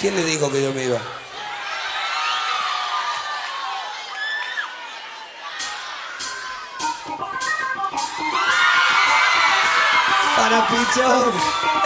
¿Quién le dijo que yo me iba? Para Pichón.